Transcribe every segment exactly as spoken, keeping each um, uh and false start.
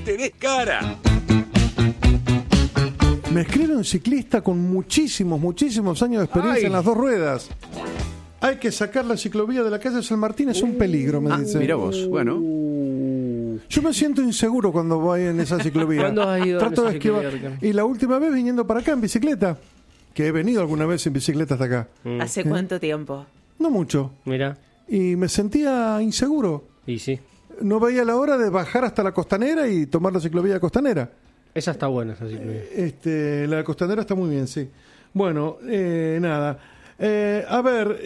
tenés cara. Me escribe un ciclista con muchísimos, muchísimos años de experiencia Ay. en las dos ruedas. Hay que sacar la ciclovía de la calle San Martín, es un peligro, me Ah, dice. mira vos, bueno. Yo me siento inseguro cuando voy en esa ciclovía. ¿Cuándo has ido en Trato esa de esquivar. ciclovía, Ricardo? Y la última vez viniendo para acá en bicicleta, que he venido alguna vez en bicicleta hasta acá. ¿Hace cuánto tiempo? No mucho. Mira, Y me sentía inseguro. y sí. No veía la hora de bajar hasta la costanera y tomar la ciclovía costanera. Esa está buena, esa ciclovía. Este, la costanera está muy bien, sí. Bueno, eh, nada. Eh, a ver,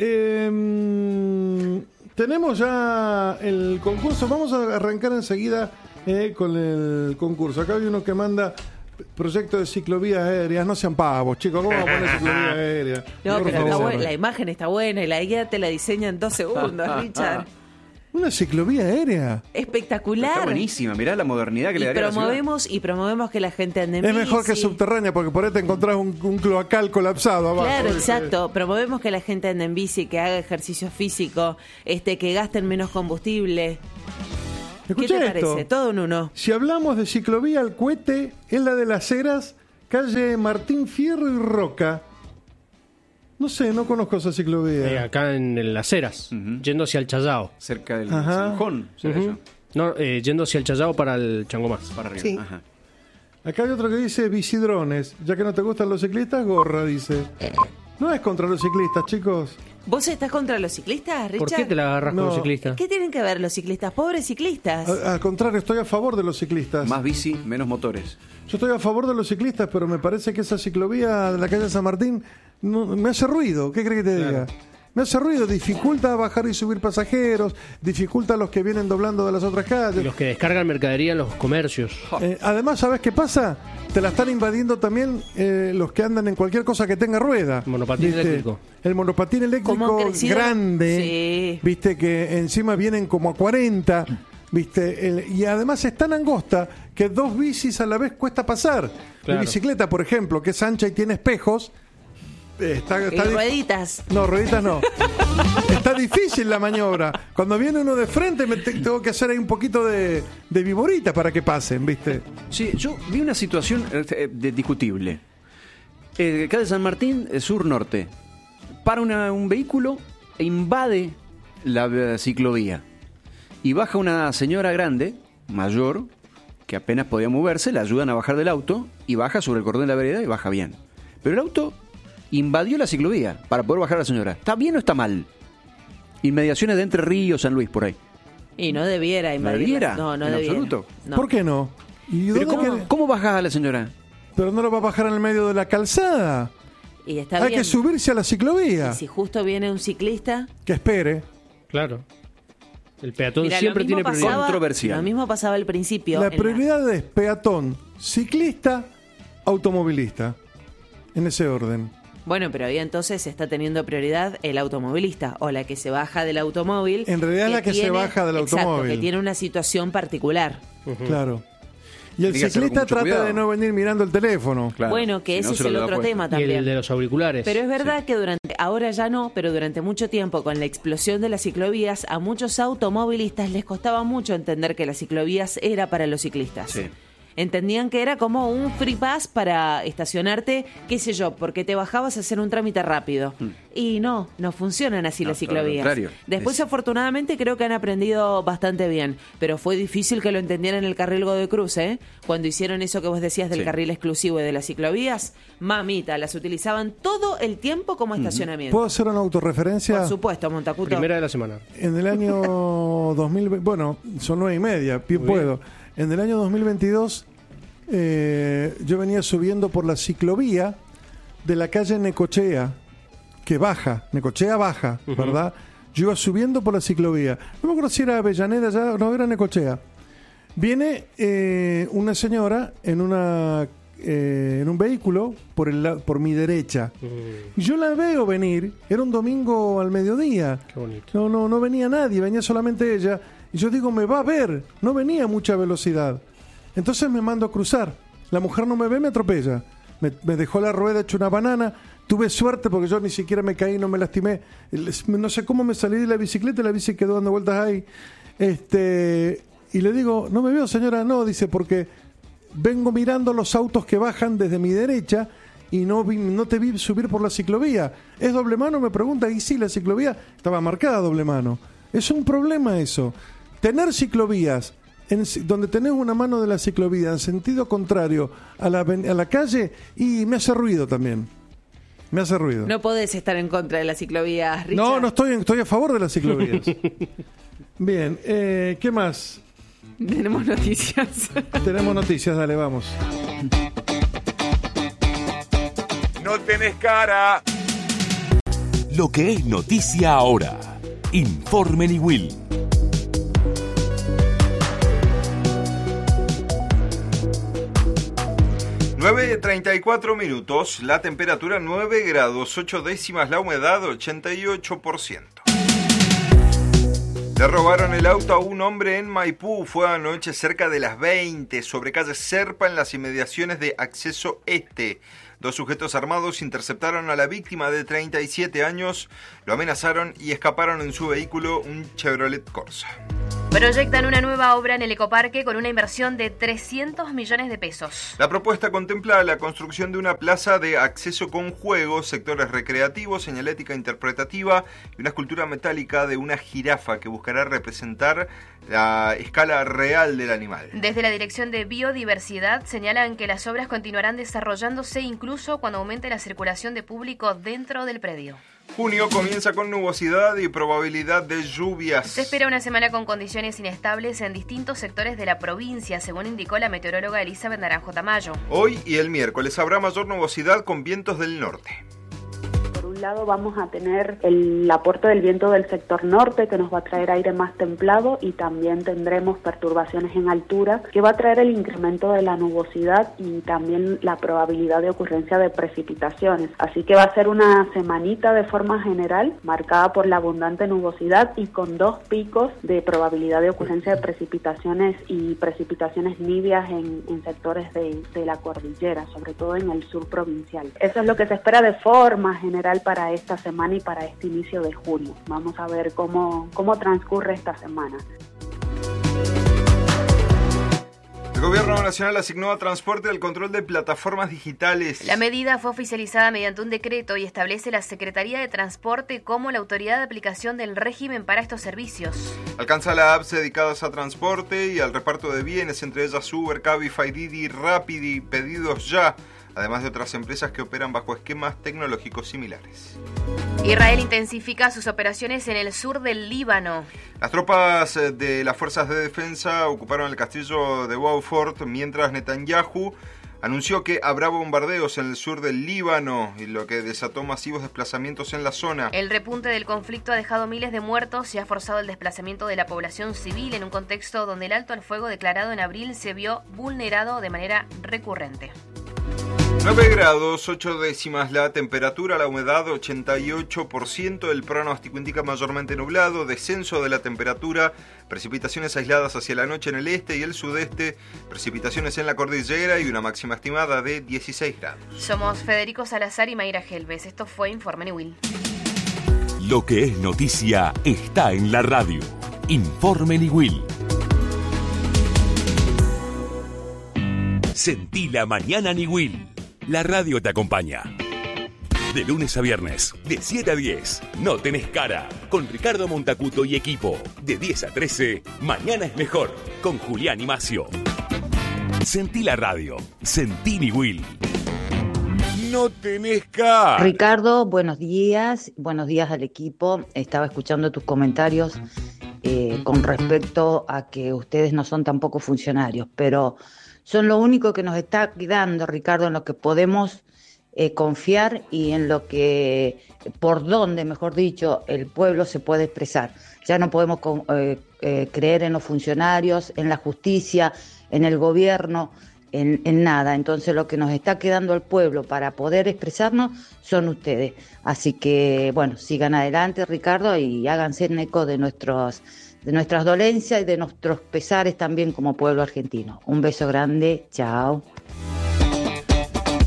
eh, tenemos ya el concurso. Vamos a arrancar enseguida eh, con el concurso. Acá hay uno que manda proyecto de ciclovías aéreas. No sean pavos, chicos. ¿Cómo va a poner ciclovía aérea? No, Por pero está favor. buena, la imagen está buena y la guía te la diseña en dos segundos, Richard. Una ciclovía aérea. Espectacular. Está buenísima, mirá la modernidad que le Y daría a la ciudad. promovemos, y promovemos que la gente ande en Es mejor que bici. subterránea porque por ahí te encontrás un, un cloacal colapsado abajo. Claro, ¿viste? exacto. Promovemos que la gente ande en bici, que haga ejercicio físico, este, que gasten menos combustible. ¿Qué Escuchá te esto. parece? Todo en uno. Si hablamos de ciclovía, el cohete es la de las Heras, calle Martín Fierro y Roca. No sé, no conozco esa Eh, ciclovía. acá en Las Heras, Ujú. yendo hacia el Challao. Cerca del Ajá. Zanjón, ¿será Ujú. eso? No, eh, yendo hacia el Challao para el Changomás. Para arriba. Sí. Ajá. Acá hay otro que dice bicidrones. Ya que no te gustan los ciclistas, gorra, dice. No es contra los ciclistas, chicos. ¿Vos estás contra los ciclistas, Richard? ¿Por qué te la agarras No. con un ciclista? ¿Qué tienen que ver los ciclistas? Pobres ciclistas. A- Al contrario, estoy a favor de los ciclistas. Más bici, menos motores. Yo estoy a favor de los ciclistas, pero me parece que esa ciclovía de la calle San Martín no- me hace ruido. ¿Qué crees que te diga? Me hace ruido, dificulta bajar y subir pasajeros, dificulta a los que vienen doblando de las otras Y calles. los que descargan mercadería en los comercios. Eh, además, ¿sabes qué pasa? Te la están invadiendo también eh, los que andan en cualquier cosa que tenga rueda. Monopatín ¿Viste? eléctrico. El monopatín ¿Cómo eléctrico han crecido? grande, Sí. viste que encima vienen como a cuarenta, viste, El- y además es tan angosta que dos bicis a la vez cuesta pasar. Claro. Mi bicicleta, por ejemplo, que es ancha y tiene espejos, eh, está, Y está di- rueditas. no, rueditas no. Está difícil la maniobra. Cuando viene uno de frente, me te- tengo que hacer ahí un poquito de, de viborita para que pasen, ¿viste? Sí, yo vi una situación eh, de- discutible. Eh, calle San Martín, eh, sur-norte. Para una- un vehículo e invade la eh, ciclovía. Y baja una señora grande, mayor, que apenas podía moverse, la ayudan a bajar del auto y baja sobre el cordón de la vereda y baja bien. Pero el auto invadió la ciclovía para poder bajar a la señora. ¿Está bien o está mal? Inmediaciones de Entre Ríos, San Luis, por ahí. Y no debiera ¿No invadirlas. debiera? No, no ¿En debiera. absoluto? No. ¿Por qué no? ¿Y ¿Pero dónde cómo, queda- cómo bajás a la señora? Pero no lo va a bajar en el medio de la calzada. Y está Hay bien. que subirse a la ciclovía. Si justo viene un ciclista... Que espere. Claro. El peatón Mira, siempre lo mismo tiene prioridad. pasaba- Controversial. Lo mismo pasaba al principio. La en prioridad es peatón, ciclista, automovilista. En ese orden. Bueno, pero ahí entonces está teniendo prioridad el automovilista o la que se baja del automóvil. En realidad es la que se baja del exacto, automóvil. que tiene una situación particular. Claro. Y el Dígaselo ciclista con mucho trata cuidado. de no venir mirando el teléfono. Claro, Bueno, que si ese no, es se lo el da otro puesto. tema Y también. el de los auriculares. Pero es verdad que durante, ahora ya no, pero durante mucho tiempo con la explosión de las ciclovías, a muchos automovilistas les costaba mucho entender que las ciclovías era para los ciclistas. Sí. Entendían que era como un free pass para estacionarte, qué sé yo, porque te bajabas a hacer un trámite rápido. Y no, no funcionan así No, las todo lo ciclovías. contrario. Después, Es- afortunadamente, creo que han aprendido bastante bien, pero fue difícil que lo entendieran en el carril Godoy Cruz, ¿eh? Cuando hicieron eso que vos decías del Sí. carril exclusivo y de las ciclovías, mamita, las utilizaban todo el tiempo como estacionamiento. ¿Puedo hacer una autorreferencia? Por supuesto, Montacuto. Primera de la semana. En el año dos mil veinte, bueno, son nueve y media, bien puedo. En el año dos mil veintidós, eh, yo venía subiendo por la ciclovía de la calle Necochea, que baja, Necochea baja, ¿verdad? Yo iba subiendo por la ciclovía. No me acuerdo si era Avellaneda ya, no, era Necochea. Viene eh, una señora en una eh, en un vehículo por el la- por mi derecha. Y yo la veo venir, era un domingo al mediodía. Qué bonito. No, no, no venía nadie, venía solamente ella. Y yo digo, me va a ver, no venía a mucha velocidad. Entonces me mando a cruzar. La mujer no me ve, me atropella. Me, me dejó la rueda hecha una banana. Tuve suerte porque yo ni siquiera me caí, no me lastimé. El- No sé cómo me salí de la bicicleta y la bici quedó dando vueltas ahí. Este, Y le digo, no me veo, señora, no, dice, porque vengo mirando los autos que bajan desde mi derecha y no vi, no te vi subir por la ciclovía. ¿Es doble mano? Me pregunta, y sí, la ciclovía estaba marcada doble mano. Es un problema eso. Tener ciclovías en, donde tenés una mano de la ciclovía en sentido contrario a la, a la calle, y me hace ruido también. Me hace ruido. No podés estar en contra de las ciclovías, Richard. No, no estoy, estoy a favor de las ciclovías. Bien, eh, ¿qué más? Tenemos noticias. Tenemos noticias, dale, vamos. No tenés cara. Lo que es noticia ahora. Informe Niwil. nueve treinta y cuatro minutos, la temperatura nueve grados, ocho décimas, la humedad ochenta y ocho por ciento. Le robaron el auto a un hombre en Maipú. Fue anoche cerca de las veinte, sobre calle Serpa, en las inmediaciones de Acceso Este. Dos sujetos armados interceptaron a la víctima de treinta y siete años, lo amenazaron y escaparon en su vehículo, un Chevrolet Corsa. Proyectan una nueva obra en el ecoparque con una inversión de trescientos millones de pesos. La propuesta contempla la construcción de una plaza de acceso con juegos, sectores recreativos, señalética interpretativa y una escultura metálica de una jirafa que buscará representar la escala real del animal. Desde la Dirección de Biodiversidad señalan que las obras continuarán desarrollándose incluso cuando aumente la circulación de público dentro del predio. Junio comienza con nubosidad y probabilidad de lluvias. Se espera una semana con condiciones inestables en distintos sectores de la provincia, según indicó la meteoróloga Elizabeth Naranjo Tamayo. Hoy y el miércoles habrá mayor nubosidad con vientos del norte. Por un lado vamos a tener el aporte del viento del sector norte, que nos va a traer aire más templado, y también tendremos perturbaciones en altura, que va a traer el incremento de la nubosidad y también la probabilidad de ocurrencia de precipitaciones. Así que va a ser una semanita de forma general marcada por la abundante nubosidad y con dos picos de probabilidad de ocurrencia de precipitaciones y precipitaciones nidias en, en sectores de, de la cordillera, sobre todo en el sur provincial. Eso es lo que se espera de forma general para esta semana y para este inicio de junio. Vamos a ver cómo, cómo transcurre esta semana. El Gobierno Nacional asignó a Transporte el control de plataformas digitales. La medida fue oficializada mediante un decreto y establece la Secretaría de Transporte como la autoridad de aplicación del régimen para estos servicios. Alcanza las apps dedicadas a transporte y al reparto de bienes, entre ellas Uber, Cabify, Didi, Rapidi, Pedidos Ya, además de otras empresas que operan bajo esquemas tecnológicos similares. Israel intensifica sus operaciones en el sur del Líbano. Las tropas de las fuerzas de defensa ocuparon el castillo de Beaufort, mientras Netanyahu anunció que habrá bombardeos en el sur del Líbano, y lo que desató masivos desplazamientos en la zona. El repunte del conflicto ha dejado miles de muertos y ha forzado el desplazamiento de la población civil en un contexto donde el alto al fuego declarado en abril se vio vulnerado de manera recurrente. nueve grados, ocho décimas la temperatura, la humedad ochenta y ocho por ciento, el pronóstico indica mayormente nublado, descenso de la temperatura, precipitaciones aisladas hacia la noche en el este y el sudeste, precipitaciones en la cordillera y una máxima estimada de dieciséis grados. Somos Federico Salazar y Mayra Helves. Esto fue Informe Niwil. Lo que es noticia está en la radio. Informe Niwil. Sentí la mañana Niwil. La radio te acompaña. De lunes a viernes, de siete a diez, No tenés cara, con Ricardo Montacuto y equipo. De diez a trece, Mañana es mejor, con Julián y Macio. Sentí la radio, sentí Niwil. No tenés cara. Ricardo, buenos días, buenos días al equipo. Estaba escuchando tus comentarios eh, con respecto a que ustedes no son tampoco funcionarios, pero son lo único que nos está quedando, Ricardo, en lo que podemos eh, confiar y en lo que, por donde, mejor dicho, el pueblo se puede expresar. Ya no podemos con, eh, eh, creer en los funcionarios, en la justicia, en el gobierno, en, en nada. Entonces lo que nos está quedando al pueblo para poder expresarnos son ustedes. Así que, bueno, sigan adelante, Ricardo, y háganse eco de nuestros... de nuestras dolencias y de nuestros pesares también como pueblo argentino. Un beso grande, chao.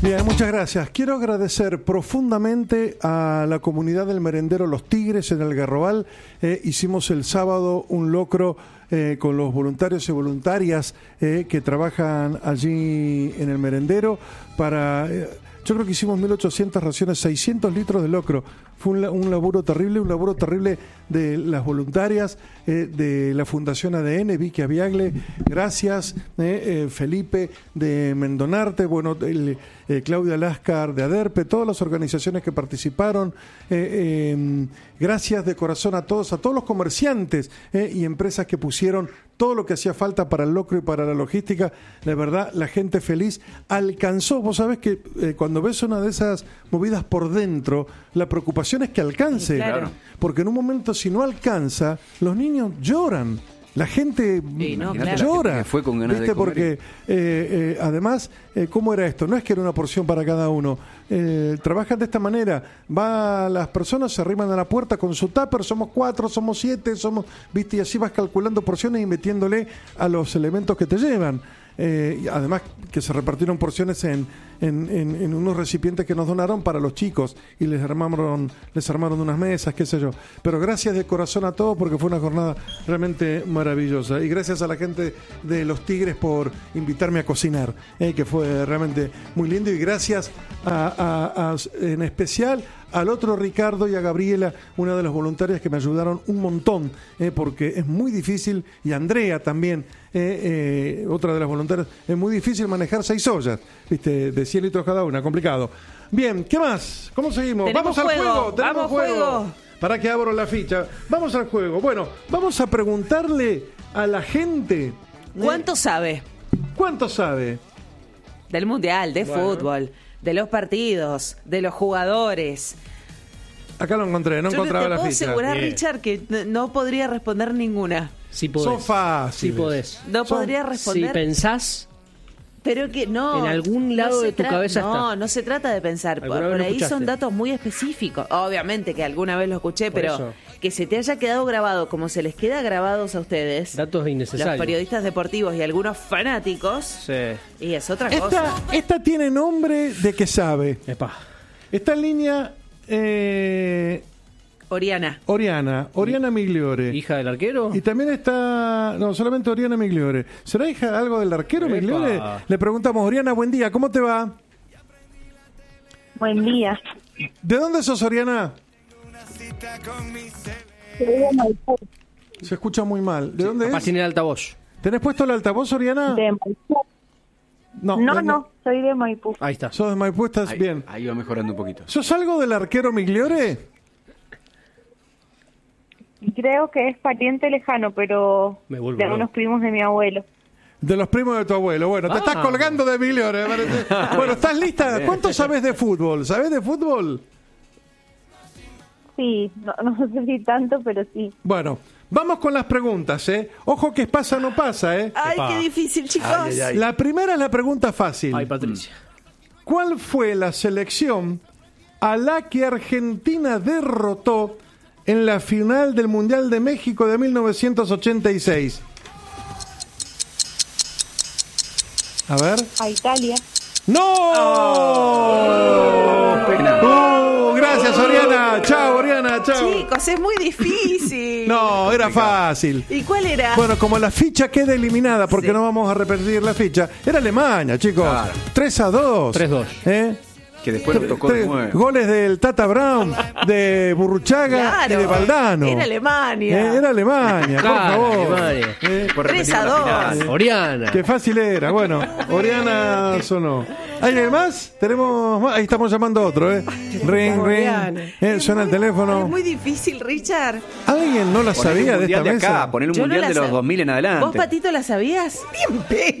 Bien, muchas gracias. Quiero agradecer profundamente a la comunidad del merendero Los Tigres en el Garrobal. Eh, hicimos el sábado un locro eh, con los voluntarios y voluntarias eh, que trabajan allí en el merendero para... Eh, yo creo que hicimos mil ochocientas raciones, seiscientos litros de locro. Fue un, un laburo terrible, un laburo terrible de las voluntarias, eh, de la Fundación A D N, Vicky Aviagle, gracias, eh, eh, Felipe de Mendonarte, bueno, el, eh, Claudia Láscar de ADERPE, todas las organizaciones que participaron. Eh, eh, gracias de corazón a todos, a todos los comerciantes eh, y empresas que pusieron todo lo que hacía falta para el locro y para la logística. De verdad, la gente feliz alcanzó. Vos sabés que eh, cuando ves una de esas movidas por dentro, la preocupación es que alcance. Sí, claro. Porque en un momento, si no alcanza, los niños lloran. La gente sí, no, claro. llora. Que fue con ganas ¿Viste? de comer. Porque, eh, eh, además, eh, ¿cómo era esto? No es que era una porción para cada uno. Eh, trabajan de esta manera. Va las personas, se arriman a la puerta con su tupper. Somos cuatro, somos siete, somos, ¿viste? Y así vas calculando porciones y metiéndole a los elementos que te llevan. Eh, y además que se repartieron porciones en, en, en, en unos recipientes que nos donaron para los chicos y les armaron les armaron unas mesas, qué sé yo. Pero gracias de corazón a todos porque fue una jornada realmente maravillosa. Y gracias a la gente de Los Tigres por invitarme a cocinar, eh, que fue realmente muy lindo. Y gracias a, a, a, en especial al otro Ricardo y a Gabriela, una de las voluntarias que me ayudaron un montón, eh, porque es muy difícil, y Andrea también, eh, eh, otra de las voluntarias, es muy difícil manejar seis ollas, ¿viste? De cien litros cada una, complicado. Bien, ¿qué más? ¿Cómo seguimos? Tenemos Vamos al juego, juego, tenemos vamos juego. juego. Para que abro la ficha. Vamos al juego. Bueno, vamos a preguntarle a la gente. ¿Cuánto eh, sabe? ¿Cuánto sabe? Del mundial, de bueno. fútbol, de los partidos, de los jugadores. Acá lo encontré, no Yo encontraba te la puedo ficha. asegurar, Bien. Richard, que no podría responder ninguna. Sí podés. Son fáciles. Sí podés. No Son- podría responder. Si pensás, Pero que no. En algún lado no se de tu tra- cabeza No, está. no se trata de pensar. Por, ¿Alguna vez por lo ahí escuchaste? son datos muy específicos. Obviamente que alguna vez lo escuché, Por pero eso. que se te haya quedado grabado como se les queda grabados a ustedes, datos los innecesarios. periodistas deportivos y algunos fanáticos, Sí. y es otra Esta, cosa. esta tiene nombre de que sabe. Epa. Está en línea eh, Oriana. Oriana, Oriana Migliore. ¿Hija del arquero? Y también está, no, solamente Oriana Migliore. ¿Será hija algo del arquero Epa. Migliore? Le preguntamos, Oriana, buen día, ¿cómo te va? Buen día. ¿De dónde sos, Oriana? Se escucha muy mal. ¿De dónde Capaz es? tiene el altavoz. ¿Tenés puesto el altavoz, Oriana? De Maipú. No, No, eh, no, soy de Maipú. Ahí está. ¿Sos de Maipú? ¿Estás Ahí, bien? ahí va mejorando un poquito. ¿Sos algo del arquero Migliore? Creo que es pariente lejano, pero Me vuelvo de loco. algunos primos de mi abuelo. De los primos de tu abuelo. Bueno, te Ah. estás colgando de Migliore, me parece. Bueno, ¿estás lista? ¿Cuánto sabes de fútbol? ¿Sabes de fútbol? Sí, no, no sé si tanto, pero sí. Bueno, vamos con las preguntas, ¿eh? Ojo que pasa no pasa, ¿eh? Ay, Epa. qué difícil, chicos. Ay, ay, ay. La primera es la pregunta fácil. Ay, Patricia. ¿Cuál fue la selección a la que Argentina derrotó en la final del Mundial de México de mil novecientos ochenta y seis? A ver. A Italia. ¡No! Uh, gracias, Oriana. Chao, Oriana. Chao. Chicos, es muy difícil. No, era fácil. ¿Y cuál era? Bueno, como la ficha queda eliminada, porque Sí. no vamos a repetir la ficha, era Alemania, chicos. Claro. tres a dos. tres dos. ¿Eh? Que después nos tocó de Tres nuevo. goles del Tata Brown, de Burruchaga Claro, y de Valdano. era Alemania. Eh, era Alemania, por Claro, favor. Alemania. Eh, Por tres repetir a la dos. final. Oriana. qué fácil era. Bueno, Oriana sonó. ¿Hay alguien más? Tenemos más. Ahí estamos llamando a otro, ¿eh? Ring, Oriana. ring. Eh, suena el teléfono. Es muy difícil, Richard. ¿Alguien no la Poner sabía un de esta mundial de mesa? acá, poner un Yo no mundial la de los sab- dos mil en adelante. ¿Vos, Patito, la sabías? Bien, pe-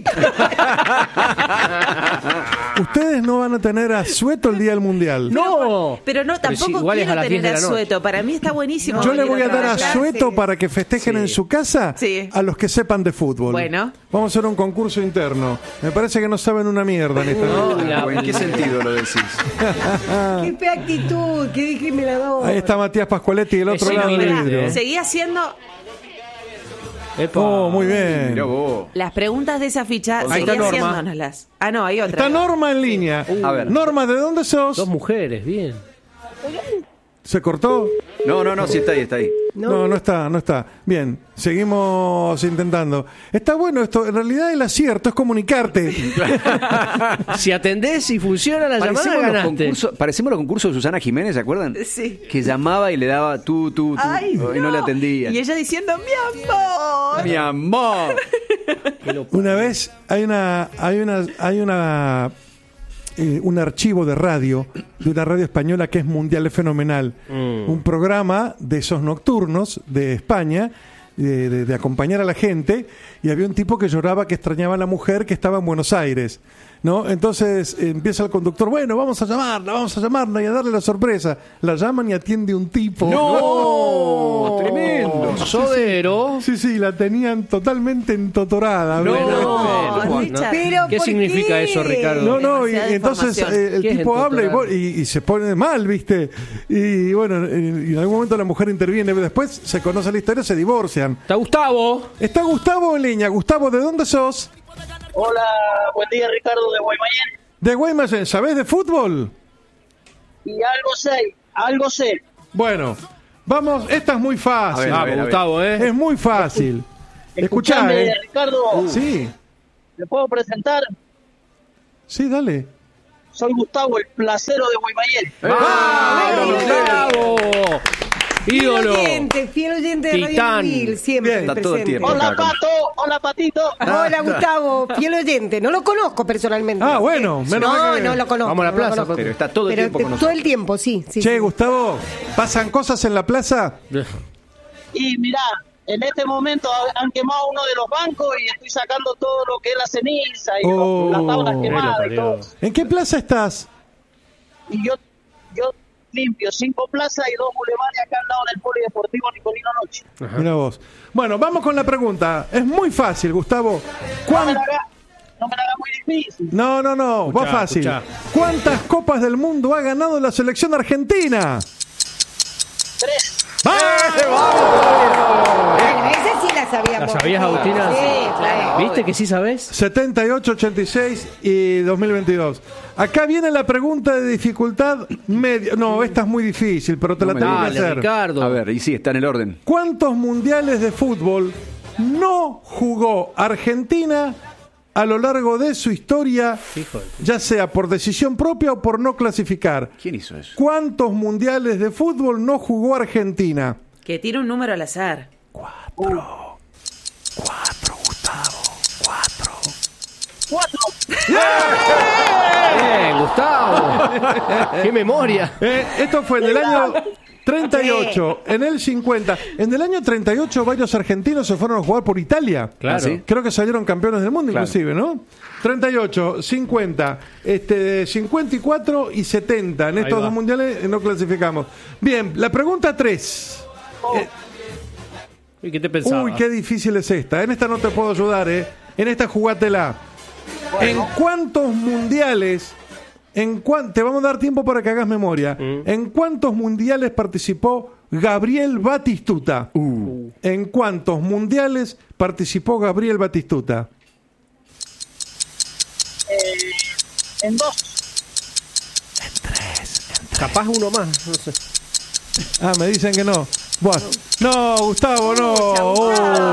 Ustedes no van a tener asueto el día del mundial. ¡No! Pero no, Pero tampoco si igual es quiero a las diez tener de la noche. asueto. Para mí está buenísimo. Yo le venir voy a dar trabajar. asueto para que festejen Sí. en su casa Sí. a los que sepan de fútbol. Bueno. Vamos a hacer un concurso interno. Me parece que no saben una mierda en esta. No, la- ¿En qué sentido lo decís? Qué pe actitud, qué discriminador. Ahí está Matías Pascualetti del otro Es lado del inminente, vidrio. ¿eh? Seguí haciendo. Epa. Oh, muy bien. Mirá vos. Las preguntas de esa ficha Ahí seguí está Norma. haciéndonoslas. Ah, no, hay otra. Está Norma en línea. A ver. Norma, ¿de dónde sos? Dos mujeres, bien. ¿Se cortó? No, no, no, sí está ahí, está ahí. No. no, está, no está. Bien, seguimos intentando. Está bueno esto, en realidad el acierto es comunicarte. Si atendés y funciona la llamada, Parecemos los, ganaste. concursos, parecemos los concursos de Susana Jiménez, ¿se acuerdan? Sí. Que llamaba y le daba tú, tú, tú, Ay, y no le atendía. Y ella diciendo, mi amor. Mi amor. Una vez hay una, hay una, hay una, eh, un archivo de radio de una radio española que es mundial, es fenomenal. Mm. Un programa de esos nocturnos de España. De, de, de acompañar a la gente, y había un tipo que lloraba que extrañaba a la mujer que estaba en Buenos Aires, ¿no? Entonces eh, empieza el conductor, bueno, vamos a llamarla, vamos a llamarla y a darle la sorpresa. La llaman y atiende un tipo. ¡No! ¡Tremendo! Sodero. Sí, sí, la tenían totalmente entotorada. No, ¿verdad? No, Richard. Pero, ¿Qué ¿por significa qué? eso, Ricardo? No, no, y, Demasiada y entonces información. eh, el ¿Qué es tipo habla y, entotorar? y, y se pone mal, ¿viste? Y bueno, y en algún momento la mujer interviene, después se conoce la historia, se divorcian. Está Gustavo. Está Gustavo en línea. Gustavo, ¿de dónde sos? Hola, buen día, Ricardo de Guaymallén. De Guaymallén, ¿sabés de fútbol? Y algo sé, algo sé. Bueno, vamos, esta es muy fácil. A ver, a ver, a ver. Gustavo, ¿eh? Es muy fácil. Escuchá, Escuchame, ¿eh? Ricardo, Sí, ¿me puedo presentar? sí, dale. Soy Gustavo, el placero de Guaymallén. ¡Vamos, Gustavo! Ídolo. Fiel oyente, fiel oyente de Radio Titán. Mil, siempre Bien, está presente. todo el tiempo. Hola, Ricardo. Pato, hola, Patito. Hola, Gustavo, fiel oyente. No lo conozco personalmente. Ah, bueno, menos No, mal que- no lo conozco. Vamos a la no lo plaza, conozco. Pero está todo el Pero tiempo con te- nosotros. todo el tiempo, sí. sí Che, sí. Gustavo, ¿pasan cosas en la plaza? Y mirá, en este momento han quemado uno de los bancos y estoy sacando todo lo que es la ceniza y los- Oh. las tablas quemadas y parió. todo. ¿En qué plaza estás? Y yo, yo limpio cinco plazas y dos bulevares acá al lado del Polideportivo Nicolino Noche. Mira vos. Bueno, vamos con la pregunta. Es muy fácil, Gustavo. No me ¿Cuán- la haga, no me la haga muy difícil. No, no, no, va Escuchá, fácil. escuchá. ¿Cuántas copas del mundo ha ganado la selección argentina? Tres. Bueno, esa sí la sabíamos. ¿La sabías, Agustina? Sí, claro. ¿Viste que sí sabés? setenta y ocho, ochenta y seis y dos mil veintidós. Acá viene la pregunta de dificultad media. No, esta es muy difícil, pero te No la me tengo que Dale, hacer. Ricardo. A ver, y sí, está en el orden. ¿Cuántos mundiales de fútbol no jugó Argentina a lo largo de su historia, Hijo de- ya sea por decisión propia o por no clasificar? ¿Quién hizo eso? ¿Cuántos mundiales de fútbol no jugó Argentina? Que tira un número al azar. Cuatro. Cuatro, Gustavo. Cuatro. Cuatro. Bien, Gustavo. ¡Qué memoria! Eh, esto fue en el año treinta y ocho, en el cincuenta. En el año treinta y ocho varios argentinos se fueron a jugar por Italia. Claro. ¿Ah, sí? Creo que salieron campeones del mundo, Claro. inclusive, ¿no? treinta y ocho, cincuenta, este, cincuenta y cuatro y setenta. En Ahí estos va. dos mundiales eh, no clasificamos. Bien, la pregunta tres. ¿Y qué te pensabas? Uy, qué difícil es esta. En esta no te puedo ayudar, ¿eh? En esta jugátela. ¿En cuántos mundiales, en cuan- te vamos a dar tiempo para que hagas memoria, Mm. ¿en cuántos mundiales participó Gabriel Batistuta? Uh. ¿En cuántos mundiales participó Gabriel Batistuta? Eh, en dos. Capaz uno más, no sé. Ah, me dicen que no. Bueno, no, Gustavo, no. Oh.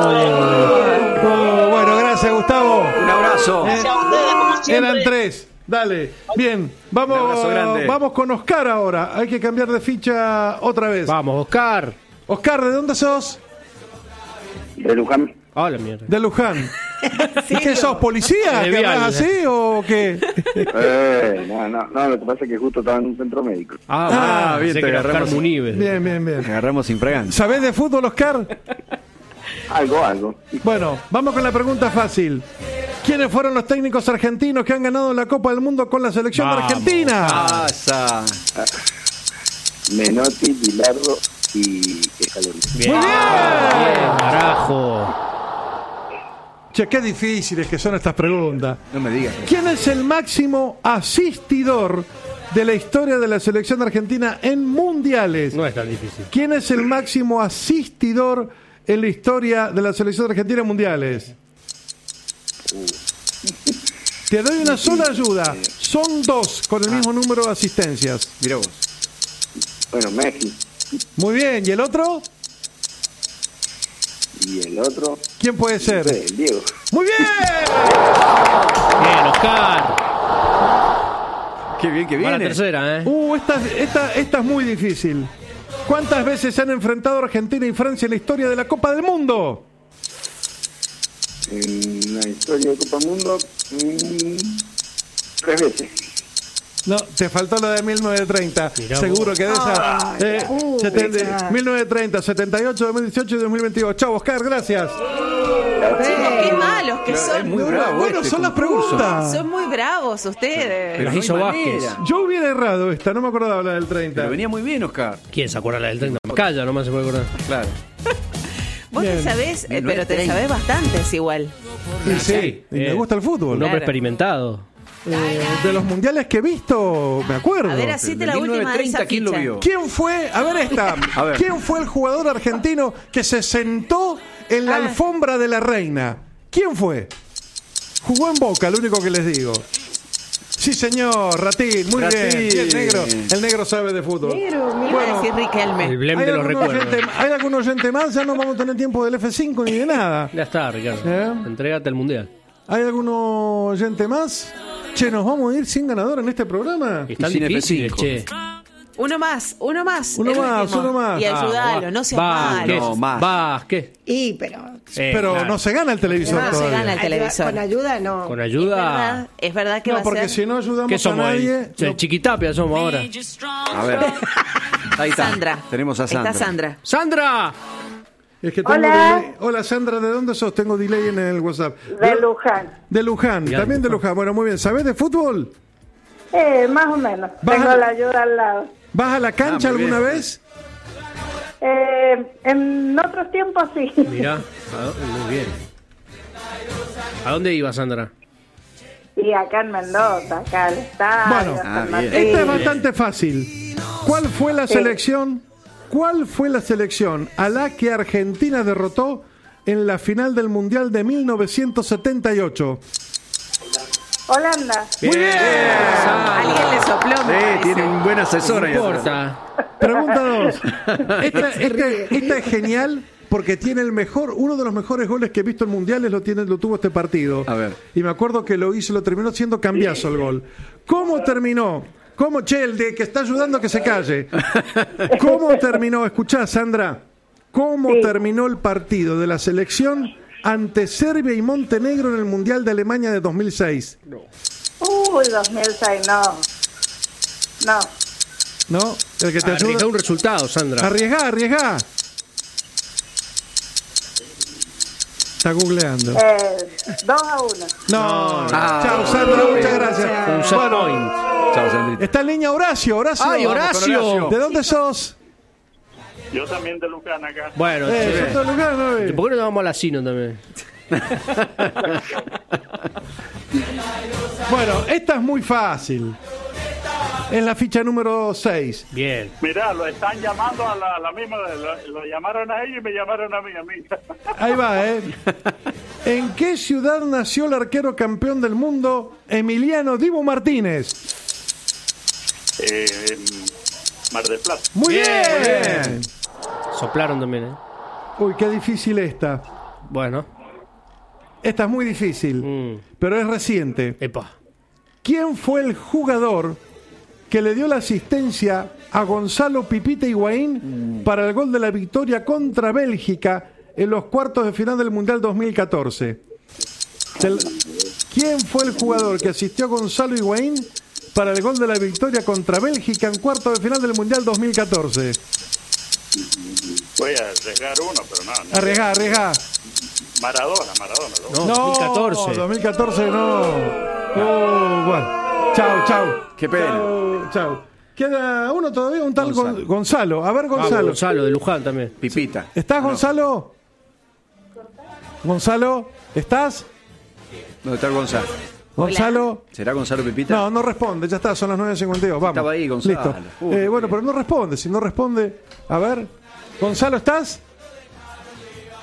Oh, bueno, gracias, Gustavo. Un abrazo. Gracias a ustedes, como siempre. Eran tres. Dale. Bien, vamos, Un abrazo grande. vamos con Oscar ahora. Hay que cambiar de ficha otra vez. Vamos, Oscar. Oscar, ¿de dónde sos? De Luján. Ah, la mierda. De Luján. ¿Y qué sos, policía? De ¿Que Vial, hablas así o qué? Eh, no, no, no, lo que pasa es que justo estaba en un centro médico. Ah, Ah, bien, bien, te te Oscar agarramos. Munives. Bien, bien, bien. Agarramos sin fragancia. ¿Sabés de fútbol, Oscar? Algo, algo. Bueno, vamos con la pregunta fácil. ¿Quiénes fueron los técnicos argentinos que han ganado la Copa del Mundo con la selección de Vamos. Argentina? Pasa. Menotti, Bilardo y Escaloni. Bien. Muy bien. Bien, carajo. Che, qué difíciles que son estas preguntas. No me digas. ¿Quién es el máximo asistidor de la historia de la selección argentina en mundiales? No es tan difícil. ¿Quién es el máximo asistidor en la historia de la selección argentina en mundiales? Te doy una sola ayuda. Son dos con el mismo número de asistencias. Mirá vos. Bueno, Messi. Muy bien. ¿Y el otro? Y el otro. ¿Quién puede ser? El Diego. ¡Muy bien! Bien, Oscar. Qué bien que Va la viene. tercera, ¿eh? Uh, esta, esta, esta es muy difícil. ¿Cuántas veces se han enfrentado Argentina y Francia en la historia de la Copa del Mundo? En la historia de Copa Mundo, mmm, tres veces. No, te faltó la de mil novecientos treinta. Mirá Seguro vos. que de esa. Ah, eh, uh, setenta, esa. mil novecientos treinta, setenta y ocho, dos mil dieciocho y dos mil veintidós. Chao, Oscar, gracias. Chicos, qué malos que Claro, son. es muy No, bravo bueno, este son las concurso. preguntas. Son muy bravos ustedes. Pero Las no hizo hay Vázquez. manera. Yo hubiera errado esta, no me acordaba la del treinta. Pero venía muy bien, Oscar. ¿Quién se acuerda la del treinta? Calla, nomás se puede acordar. Claro. Vos te Bien. sabés, eh, No pero es te treinta. sabés bastantes igual. Y sí, y me Eh, gusta el fútbol. Un hombre Claro. experimentado. Eh, de los mundiales que he visto, me acuerdo. A ver, así te la de última de esa mil novecientos treinta, ¿quién lo ficha. vio? ¿Quién fue? A ver esta. A ver. ¿Quién fue el jugador argentino que se sentó en la Ah. alfombra de la reina? ¿Quién fue? Jugó en Boca, lo único que les digo. Sí, señor, Ratín, muy Ratín. bien. Y el negro, el negro sabe de fútbol. Negro, mira. Iba a Bueno, decir Riquelme. El blem ¿hay de los algún, recuerdos. oyente, ¿hay algún oyente más? Ya no vamos a tener tiempo del F cinco ni de nada. Ya está, Ricardo. ¿Eh? Entrégate al mundial. ¿Hay algún oyente más? Che, ¿nos vamos a ir sin ganador en este programa? Están sin difíciles, F cinco. che. Uno más, uno más. Uno el más, último. uno más. Y ayudalo, Ah, no seas Vázquez, malo. No, más. Vázquez. Y, pero Eh, Pero claro. no se gana el televisor No se todavía. gana el ayuda- televisor. con ayuda no. Con Es ayuda. verdad, es verdad que va No, a porque ser si no ayudamos ¿Qué a somos nadie... ahí? Che, no- Chiquitapia somos ahora. A ver. Ahí está. Sandra. Tenemos a Sandra. Está Sandra. ¡Sandra! Es que tengo Hola. delay. Hola Sandra, ¿de dónde sos? Tengo delay en el WhatsApp. De Luján. De Luján, Ya, también de Luján. Luján. Bueno, muy bien. ¿Sabés de fútbol? Eh, más o menos. Baja- Tengo la ayuda al lado. ¿Vas a la cancha Ah, muy alguna bien. vez? Eh, en otros tiempos sí. Mirá, a dó- muy bien. ¿A dónde iba, Sandra? Y acá en Mendoza, acá al estadio. Bueno, San Ah, bien. Martín. Esta es bastante fácil. ¿Cuál fue la Sí. selección? ¿Cuál fue la selección a la que Argentina derrotó en la final del Mundial de mil novecientos setenta y ocho? Holanda. Muy bien. Alguien le sopló, me Sí, parece. tiene un buen asesor No ahí atrás. importa. Pregunta dos. Esta, esta- esta es genial porque tiene el mejor, uno de los mejores goles que he visto en mundiales lo tiene, lo tuvo este partido. A ver. Y me acuerdo que lo hizo, lo terminó siendo cambiazo el gol. ¿Cómo terminó? ¿Cómo, che, el de que está ayudando a que se calle? ¿Cómo terminó? Escuchá, Sandra. ¿Cómo Sí. terminó el partido de la selección ante Serbia y Montenegro en el Mundial de Alemania de dos mil seis? Uy, dos mil seis, no. No. ¿No? El que te Arriesga ayuda. un resultado, Sandra. Arriesgá, arriesgá. Está googleando. Eh, dos a uno. No, Ah. chao Sandra, muchas gracias. Un set Bueno, point. Chao, Sandrita. está en línea Horacio, Horacio. ¡Ay, Horacio! ¿De dónde sos? Yo también de Luján acá. Bueno, Eh, che, sos de Lugano, eh. ¿por qué no nos vamos a la Sino también? Bueno, esta es muy fácil. Es la ficha número seis. Bien. Mirá, lo están llamando a la, la misma, lo, lo llamaron a ellos y me llamaron a mí, a mí. Ahí va, ¿eh? ¿En qué ciudad nació el arquero campeón del mundo, Emiliano Dibu Martínez? Eh, en Mar del Plata. Muy bien. Bien. Soplaron también, ¿eh? Uy, qué difícil esta. Bueno. Esta es muy difícil, Mm. pero es reciente. Epa. ¿Quién fue el jugador que le dio la asistencia a Gonzalo Pipita Higuaín para el gol de la victoria contra Bélgica en los cuartos de final del Mundial dos mil catorce? Del- ¿Quién fue el jugador que asistió a Gonzalo Higuaín para el gol de la victoria contra Bélgica en cuartos de final del Mundial dos mil catorce? Voy a arriesgar uno, pero no. no. Arriesgá, arriesgá. Maradona, Maradona. ¿no? No, dos mil catorce. dos mil catorce no. Oh, bueno. Chao, chao. Qué pena. Chao, chao. Queda uno todavía, un tal Gonzalo. Gonzalo. Gonzalo. A ver, Gonzalo. Gonzalo. Gonzalo, de Luján también. Pipita. ¿Estás, No. Gonzalo? Gonzalo, ¿estás? ¿Dónde está el Gonzalo? Gonzalo. ¿Será Gonzalo Pipita? No, no responde, ya está, son las nueve cincuenta y dos. Vamos. Estaba ahí, Gonzalo. Listo. Uh, Eh, bueno, pero no responde. Si no responde, a ver. Gonzalo, ¿estás?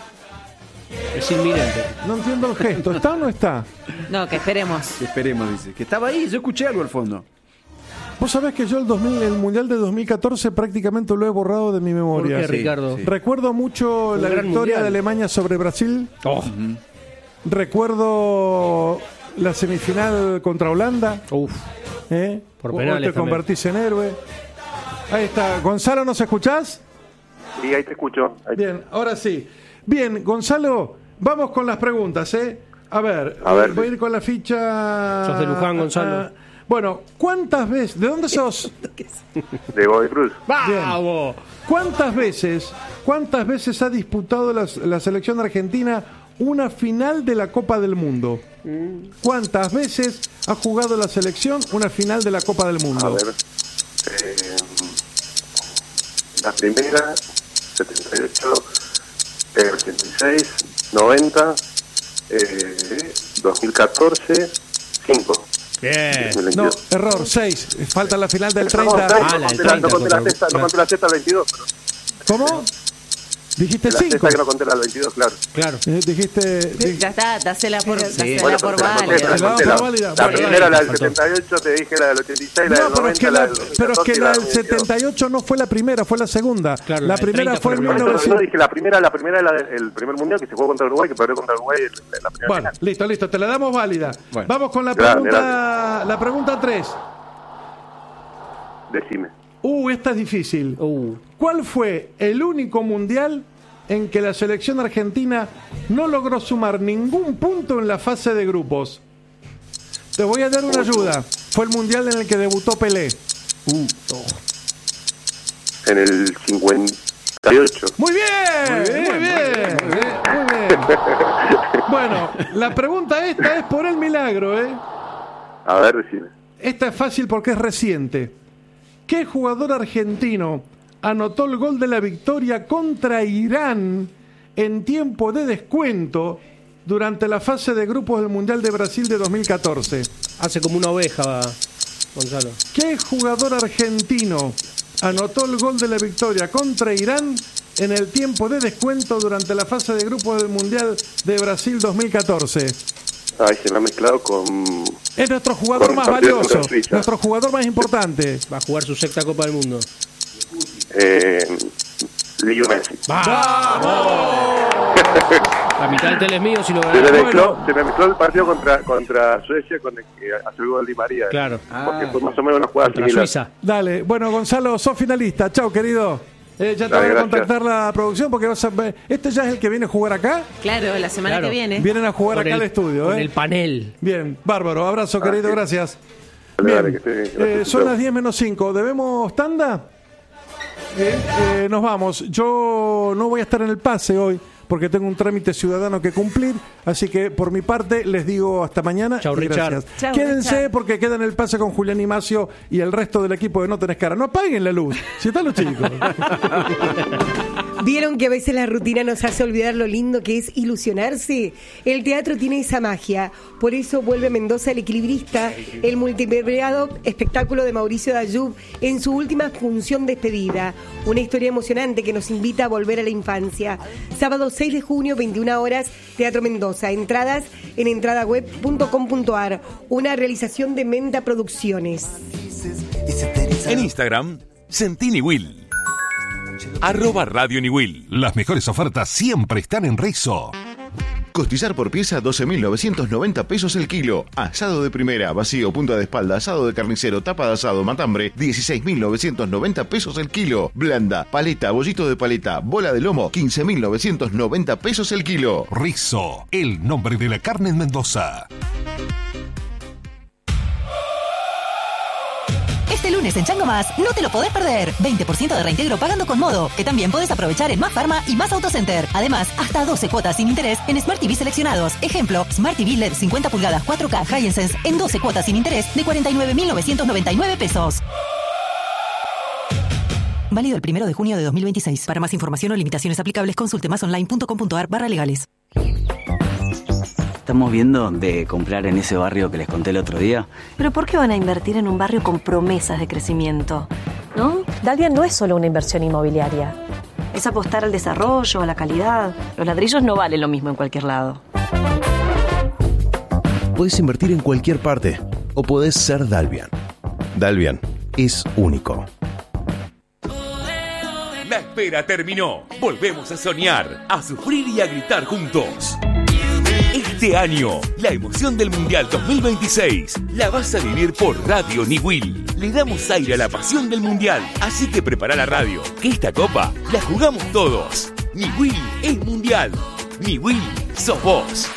Es inminente. No entiendo el gesto. ¿Está o no está? No, que esperemos. Que esperemos, dice. Que estaba ahí, yo escuché algo al fondo. Vos sabés que yo el, dos mil, el Mundial de dos mil catorce prácticamente lo he borrado de mi memoria. ¿Por qué, Ricardo? Sí. Recuerdo mucho Un la gran victoria mundial. de Alemania sobre Brasil. Oh. Uh-huh. Recuerdo la semifinal contra Holanda. Uf. ¿Eh? Por Vos penales te convertís en héroe. Ahí está. Gonzalo, ¿nos escuchás? Sí, ahí te escucho. Ahí. Bien, ahora sí. Bien, Gonzalo, vamos con las preguntas, ¿eh? A ver, A ver. voy a ir con la ficha... Sos de Luján, Gonzalo. Ah, bueno, ¿cuántas veces... ¿De dónde sos? De Godoy Cruz. ¡Vamos! ¿Cuántas veces, cuántas veces ha disputado la, la selección de Argentina una final de la Copa del Mundo? ¿Cuántas veces ha jugado la selección una final de la Copa del Mundo? A ver. Eh, la primera, setenta y ocho, eh, ochenta y seis, noventa, eh, dos mil catorce, cinco. Bien. No, error, seis. Falta la final del No, treinta. no, Ah, no la del conté la- no treinta, conté la contra- sexta, no conté la sexta al veintidós, pero ¿Cómo? Dijiste la cinco. sexta que no conté la del veintidós, claro. Claro. Eh, dijiste... di- Ya está, dásela por, dásela Bueno, por pero te la conté, te válida. la conté, Vamos, la- válida. La Bueno, primera, dale, la del faltó. setenta y ocho, te dije la del ochenta y seis, la No, del pero es que noventa, la, la del pero es que catorce y la la del del veintidós. setenta y ocho no fue la primera, fue la segunda. Claro, la la del primera treinta fue en fue la No, no, mil novecientos. no, dije la primera, la primera es la del el primer mundial que se jugó contra Uruguay, que perdió contra Uruguay en la primera Bueno, final. listo, listo, te la damos válida. Bueno. Vamos con la Grande, pregunta, la pregunta tres. Decime. Uh, esta es difícil. Uh. ¿Cuál fue el único mundial en que la selección argentina no logró sumar ningún punto en la fase de grupos? Te voy a dar una ayuda. Fue el mundial en el que debutó Pelé. Uh. En el cincuenta y ocho. Muy bien, muy bien, muy bien. Muy bien. Bueno, la pregunta esta es por el milagro, ¿eh? A ver, decime. Esta es fácil porque es reciente. ¿Qué jugador argentino anotó el gol de la victoria contra Irán en tiempo de descuento durante la fase de grupos del Mundial de Brasil de dos mil catorce? Hace como una oveja, Gonzalo. ¿Qué jugador argentino anotó el gol de la victoria contra Irán en el tiempo de descuento durante la fase de grupos del Mundial de Brasil dos mil catorce? Ay, se me ha mezclado con... Es nuestro jugador Con más el partido valioso, contra Suiza. nuestro jugador más importante. Va a jugar su sexta Copa del Mundo. Eh, Leo Messi. La mitad del tele es mío si lo Se me, ganamos. mezcló, se me mezcló el partido contra, contra Suecia con el que hace el gol Di María. Claro. Porque fue más o menos una jugada Contra similar. Suiza. Dale, bueno, Gonzalo, sos finalista. Chao, querido. Eh, ya te Dale, voy a gracias. contactar la producción porque vas a ver. ¿Este ya es el que viene a jugar acá? Claro, la semana Claro. que viene. Vienen a jugar Con acá el- al estudio, con ¿eh? el panel. Bien, bárbaro. Abrazo, querido, sí. gracias. Dale, dale, Bien, que esté bien. eh, Gracias, son chao. las diez menos cinco. ¿Debemos tanda? Bien, eh, nos vamos. Yo no voy a estar en el pase hoy porque tengo un trámite ciudadano que cumplir. Así que por mi parte les digo hasta mañana. Chau, y Richard. gracias. Chau, Quédense Richard. porque queda en el pase con Julián Imacio y el resto del equipo de No Tenés Cara. No apaguen la luz. Si están los chicos. ¿Vieron que a veces la rutina nos hace olvidar lo lindo que es ilusionarse? El teatro tiene esa magia. Por eso vuelve a Mendoza El Equilibrista, el multipremiado espectáculo de Mauricio Dayub en su última función despedida. Una historia emocionante que nos invita a volver a la infancia. Sábado seis de junio, veintiuna horas, Teatro Mendoza. Entradas en entradaweb punto com punto ar. Una realización de Menta Producciones. En Instagram, Sentí Niwil. Arroba Radio Niwil. Las mejores ofertas siempre están en Rizzo. Costillar por pieza, doce mil novecientos noventa pesos el kilo. Asado de primera, vacío, punta de espalda, asado de carnicero, tapa de asado, matambre, dieciséis mil novecientos noventa pesos el kilo. Blanda, paleta, bollito de paleta, bola de lomo, quince mil novecientos noventa pesos el kilo. Rizzo, el nombre de la carne en Mendoza. Este lunes en Chango Más no te lo podés perder. veinte por ciento de reintegro pagando con Modo, que también podés aprovechar en Más Pharma y Más Autocenter. Además, hasta doce cuotas sin interés en Smart T V seleccionados. Ejemplo, Smart T V L E D cincuenta pulgadas cuatro K Hisense en doce cuotas sin interés de cuarenta y nueve mil novecientos noventa y nueve pesos. Válido el primero de junio de dos mil veintiséis. Para más información o limitaciones aplicables, consulte másonline punto com punto ar barra legales. Estamos viendo de comprar en ese barrio que les conté el otro día. ¿Pero por qué van a invertir en un barrio con promesas de crecimiento? ¿No? Dalia no es solo una inversión inmobiliaria. Es apostar al desarrollo, a la calidad. Los ladrillos no valen lo mismo en cualquier lado. Puedes invertir en cualquier parte o podés ser Dalvian. Dalvian es único. La espera terminó. Volvemos a soñar, a sufrir y a gritar juntos. Este año, la emoción del Mundial dos mil veintiséis la vas a vivir por Radio Niwil. Le damos aire a la pasión del Mundial, así que prepara la radio, que esta copa la jugamos todos. Niwil es Mundial. Niwil sos vos.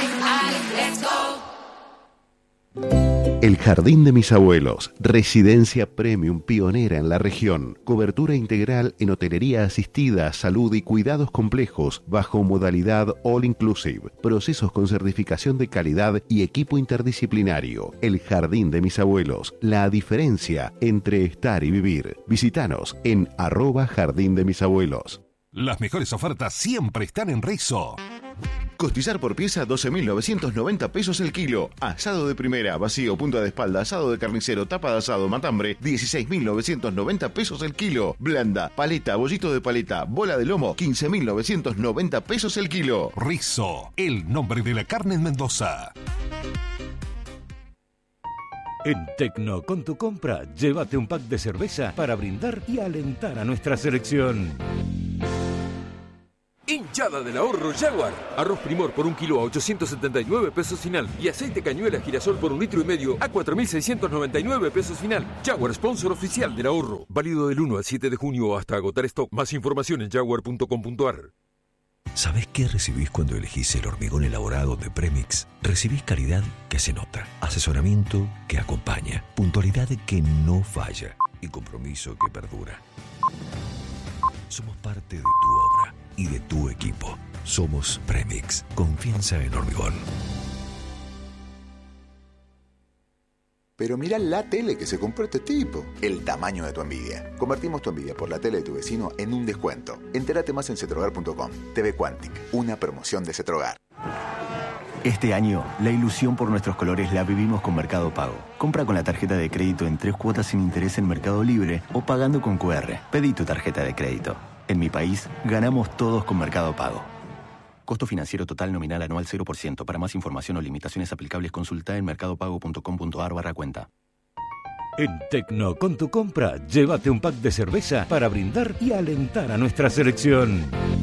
El Jardín de mis abuelos, residencia premium pionera en la región, cobertura integral en hotelería asistida, salud y cuidados complejos bajo modalidad all inclusive, procesos con certificación de calidad y equipo interdisciplinario. El Jardín de mis abuelos, la diferencia entre estar y vivir. Visítanos en arroba Jardín de mis abuelos. Las mejores ofertas siempre están en Rizo. Costillar por pieza, doce mil novecientos noventa pesos el kilo. Asado de primera, vacío, punta de espalda, asado de carnicero, tapa de asado, matambre, dieciséis mil novecientos noventa pesos el kilo. Blanda, paleta, bollito de paleta, bola de lomo, quince mil novecientos noventa pesos el kilo. Rizo, el nombre de la carne en Mendoza. En Tecno, con tu compra, llévate un pack de cerveza para brindar y alentar a nuestra selección. Hinchada del ahorro Jaguar. Arroz Primor por un kilo a ochocientos setenta y nueve pesos final. Y aceite cañuela girasol por un litro y medio a cuatro mil seiscientos noventa y nueve pesos final. Jaguar, sponsor oficial del ahorro. Válido del uno al siete de junio hasta agotar stock. Más información en jaguar punto com punto a r. ¿Sabés qué recibís cuando elegís el hormigón elaborado de Premix? Recibís calidad que se nota, asesoramiento que acompaña, puntualidad que no falla y compromiso que perdura. Somos parte de tu obra y de tu equipo. Somos Premix. Confianza en hormigón. Pero mirá la tele que se compró este tipo. El tamaño de tu envidia. Convertimos tu envidia por la tele de tu vecino en un descuento. Entérate más en cetrogar punto com. T V Quantic, una promoción de Cetrogar. Este año, la ilusión por nuestros colores la vivimos con Mercado Pago. Compra con la tarjeta de crédito en tres cuotas sin interés en Mercado Libre o pagando con cu erre. Pedí tu tarjeta de crédito. En mi país, ganamos todos con Mercado Pago. Costo financiero total nominal anual cero por ciento. Para más información o limitaciones aplicables, consulta en mercado pago punto com punto a r barra cuenta. En Tecno, con tu compra, llévate un pack de cerveza para brindar y alentar a nuestra selección.